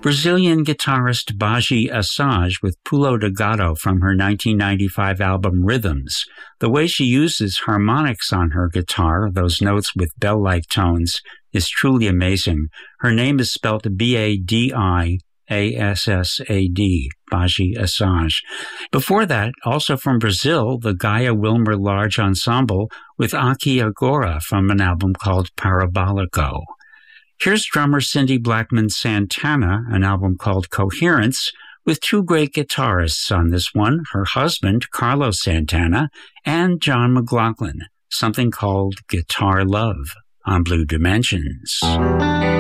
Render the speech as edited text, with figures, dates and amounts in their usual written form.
Brazilian guitarist Baji Assange with Pulo de Gato from her 1995 album Rhythms. The way she uses harmonics on her guitar, those notes with bell-like tones, is truly amazing. Her name is spelled B-A-D-I-A-S-S-A-D, Baji Assange. Before that, also from Brazil, the Gaia Wilmer Large Ensemble with Aki Agora from an album called Parabolico. Here's drummer Cindy Blackman Santana, an album called Coherence, with two great guitarists on this one, her husband, Carlos Santana, and John McLaughlin, something called Guitar Love on Blue Dimensions.